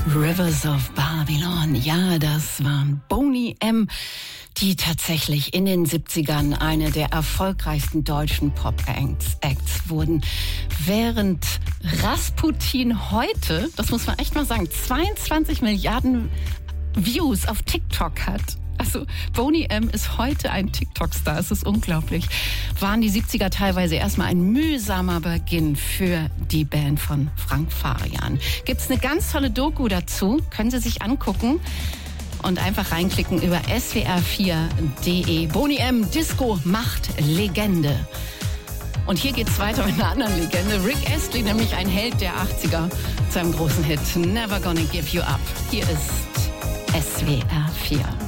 Rivers of Babylon. Ja, das waren Boney M., die tatsächlich in den 70ern eine der erfolgreichsten deutschen Pop-Acts wurden. Während Rasputin heute, das muss man echt mal sagen, 22 Milliarden Views auf TikTok hat. Also Boney M. ist heute ein TikTok-Star, es ist unglaublich. Waren die 70er teilweise erstmal ein mühsamer Beginn für die Band von Frank Farian. Gibt's eine ganz tolle Doku dazu, können Sie sich angucken und einfach reinklicken über swr4.de. Boney M. Disco macht Legende. Und hier geht's weiter mit einer anderen Legende. Rick Astley, nämlich ein Held der 80er, zu einem großen Hit Never Gonna Give You Up. Hier ist SWR4.